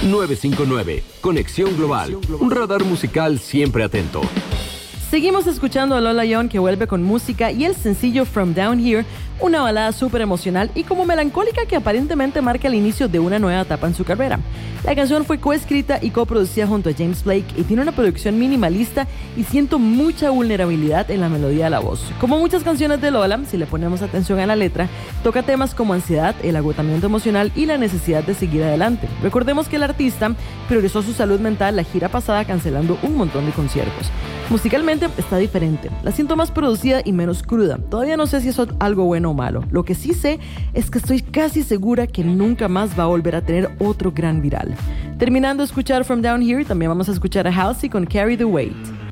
959, Conexión Global, un radar musical siempre atento. Seguimos escuchando a Lola Young, que vuelve con música y el sencillo From Down Here, una balada súper emocional y como melancólica que aparentemente marca el inicio de una nueva etapa en su carrera. La canción fue coescrita y coproducida junto a James Blake y tiene una producción minimalista y siento mucha vulnerabilidad en la melodía de la voz. Como muchas canciones de Lola, si le ponemos atención a la letra, toca temas como ansiedad, el agotamiento emocional y la necesidad de seguir adelante. Recordemos que el artista priorizó su salud mental la gira pasada, cancelando un montón de conciertos. Musicalmente está diferente, la siento más producida y menos cruda. Todavía no sé si eso es algo bueno o malo. Lo que sí sé es que estoy casi segura que nunca más va a volver a tener otro gran viral. Terminando de escuchar From Down Here, también vamos a escuchar a Halsey con Carry the Weight.